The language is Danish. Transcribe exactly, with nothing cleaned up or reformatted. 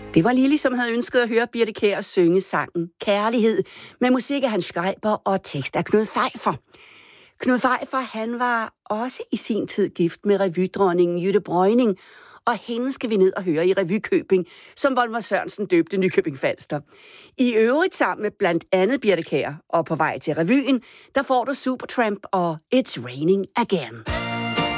Det var Lili, som havde ønsket at høre Birthe Kjær synge sangen Kærlighed med musik af Hans Schreiber og tekst af Knud Pfeiffer. Knud Pfeiffer, han var også i sin tid gift med revydronningen Jytte Brøgning, og hende skal vi ned og høre i Revykøbing, som Volmer Sørensen døbte Nykøbing Falster. I øvrigt sammen med blandt andet Birthe Kjær, og på vej til revyen, der får du Supertramp og It's Raining Again.